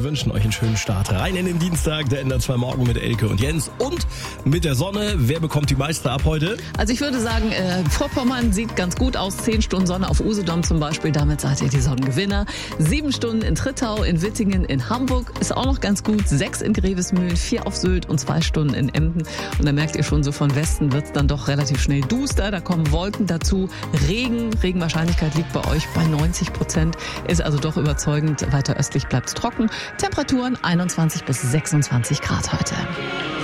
wünschen euch einen schönen Start rein in den Dienstag. Der Ender 2 Morgen mit Elke und Jens und mit der Sonne. Wer bekommt die meiste ab heute? Also ich würde sagen, Vorpommern sieht ganz gut aus. 10 Stunden Sonne auf Usedom zum Beispiel. Damit seid ihr die Sonnengewinner. 7 Stunden in Trittau, in Wittingen, in Hamburg ist auch noch ganz gut. 6 in Grevesmühlen, 4 auf Sylt und 2 Stunden in Emden. Und da merkt ihr schon, so von Westen wird es dann doch relativ schnell duster. Da kommen Wolken dazu. Regenwahrscheinlichkeit liegt bei euch bei 90%. Ist also doch überzeugend. Weiter östlich bleibt es trocken. Temperaturen 21 bis 26 Grad heute.